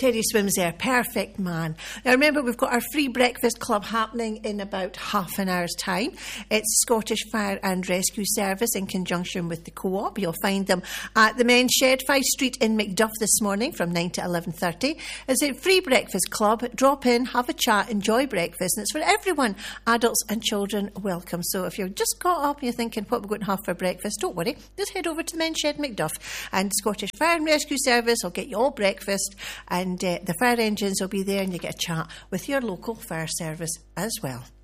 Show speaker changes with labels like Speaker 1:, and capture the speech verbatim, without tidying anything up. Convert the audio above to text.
Speaker 1: Teddy Swims there, perfect man. Now remember, we've got our free breakfast club happening in about half an hour's time. It's Scottish Fire and Rescue Service in conjunction with the Co-op. You'll find them at the Men's Shed, five Street in Macduff this morning from nine to eleven thirty. It's a free breakfast club. Drop in, have a chat, enjoy breakfast, and it's for everyone, adults and children welcome. So if you're just got up and you're thinking what we're going to have for breakfast, don't worry, just head over to the Men's Shed Macduff, and Scottish Fire and Rescue Service will get you all breakfast, and uh, the fire engines will be there, and you get a chat with your local fire service as well.